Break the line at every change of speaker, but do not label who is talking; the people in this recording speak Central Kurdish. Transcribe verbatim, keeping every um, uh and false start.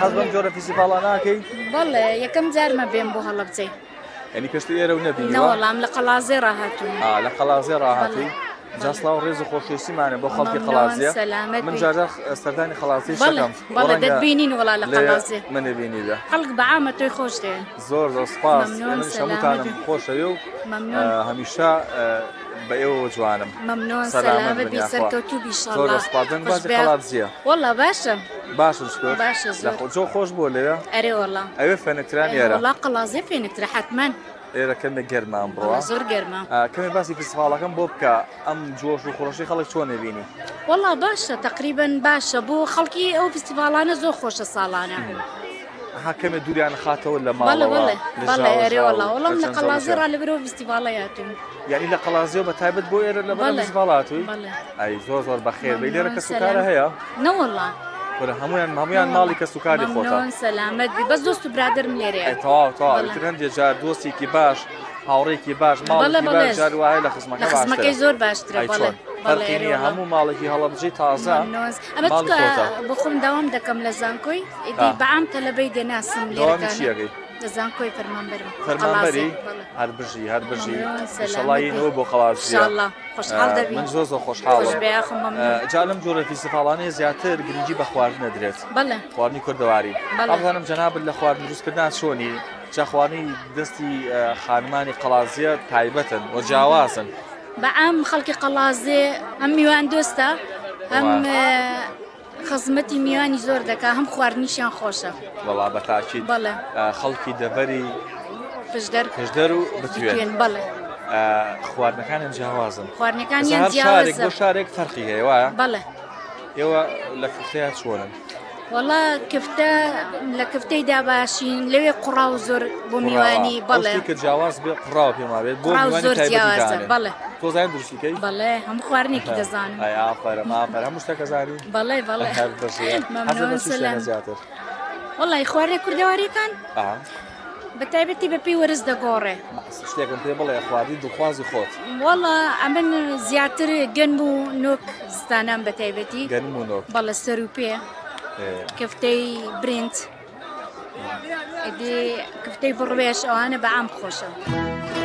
حەز بەم جۆرە فیسیڤاڵە ناکەی؟
بەڵێ یەکەم جارمە بێم بۆ هەڵە بجەی.
یعنی پێشتر ئێرە و نەبینیوە؟
نەوەڵام لە قەڵازێ ڕاهاتووم.
لە قەڵازێ ڕاهاتووی؟ جا سڵاو ڕێز و خۆشویستیمانە بۆ خەڵکی قەڵازیە. من جارجار سەردانی قەڵازی شەکەم.
بەڵێ دەتبینین وەڵا لە قەڵازێ.
من نەبینیدا.
خەڵک بەعامە تۆی خۆش دێ.
زۆر زۆر سپاس. منیش هەمووتانم خۆشەوێ و هەمیشە بە ئێوە جوانم.
مەمنۆن سەلامەت بی سەرکەوتوو بیشەڵڵا.
زۆر سپاس. دەنگ بازی قەڵازیە.
وەڵا باشە.
باشە شکر.
باشە زۆر.
جۆ خۆش بۆ لێرە؟
ئەرێ وەڵا.
ئەوێ فێنکتران ئێرە؟
وەڵا قەڵازێ فێنکترە حەتمەن.
ئێرە کەمێک گەرمان بڕوە.
زۆر گەرمە.
کەمێ باسی فیسڤاڵەکەم بۆ بکە ئەم جۆش و خۆشی خەڵک چۆن نەبینی؟
وەڵا باشە تەقریبەن باشە بۆ خەڵکی ئەو فیستیڤاڵانە زۆر خۆشە ساڵانە.
ها کەمێ دووریان خاتەوە لە ماڵەوە.
بەڵێ بەڵێ بەڵێ ئێرێ وەڵا وەڵام لە قەڵازێ ڕا لەبەرەوە فیستیڤاڵە هاتووم.
یعنی لە قەڵازیەوە بە تایبەت بۆ ئێرە لەبەر فیستیڤاڵ هاتووی؟
بەڵێ.
ئەی زۆر زۆر بەخێر بێ لێرە کەس و کارە هەیە؟
نەوەڵا.
وەرە هەمویان هەمویان ماڵی کەس و کاری خۆتە.
مەمنۆن سەلامەت بی بەس دۆست و برادرم لێرەیە.
تەواو تەواو ئیتر هەندێک جار دۆستێکی باش هاوڕێکی باش ماڵێکی باش جار وایە لە خزمەکە باشترە.
لە خزمەکەی زۆر باشترە بەڵێ.
فەرقی نییە هەموو ماڵێکی هەڵەبجەی تازە
ئەمە بۆ خۆم داوام دەکەم لە زانکۆی ئیدی بەعام تەلەبەی دێناسم لێرەکانە. لە زانکۆی فەرمانبەرم.
فەرمانبەری هەر بژی هەر بژی ئینشەڵڵا بۆ قەڵازیە.
خۆشحاڵ دەبین.
من زۆر زۆر خۆشحاڵم. جا لەم جۆرە فیستیڤاڵانەیە زیاتر گرنگی بە خواردنە درێت.
بەڵێ.
خواردنی کوردەواری. بەڵێنم جەنابەت لە خواردن دروستکردن چۆنی؟ جا خواردنی دەستی خانمانی قەڵازیە تایبەتن و جیاوازن.
بەعام خەڵکی قەڵازێ هەم میوان دۆستە هەم خزمەتی میوانی زۆر دەکا هەم خواردنیشیان خۆشە.
وەڵا بەتاکید.
بەڵێ.
خەڵکی دەبەری
پشدەر
پشدەر و بتوێن.
بەڵێ.
خواردنەکانیان جیاوازن.
خواردنەکانیان جیاوازن.
بۆ شارێک فەرقی هەیە وایە؟
بەڵێ.
ئێوە لە کفتەیە چۆنن؟
وەڵا کفتە لە کفتەی داباشین لەوێ قوڕاو زۆر بۆ میوانی بەڵێ.
کە جیاواز بێ قوڕاو پێما بێت بۆ میوانی تایبەتیدانێ.
بەڵێ.
تۆ زانین دروستیکەی؟
بەڵێ هەموو خواردنێکی دەزانم.
ئای ئافەرە مافەر هەموو شتێکە زانی؟
بەڵێ بەڵێ.
مەمنۆن سەلام.
وەڵی خواردنی کوردەواریەکان بە تایبەتی بە پێی وەرز دەگۆڕێ.
شتێکم پێ بڵێ خواردنی دڵخوازی خۆت.
وەڵا ئەمن زیاتر گەنم و نۆک زستانان بە تایبەتی.
گەنم و نۆک.
بەڵێ سەر و پێ. کفتەی برنج. ئیدی کفتەی بڕوێش ئەوانە بەعام خۆشە.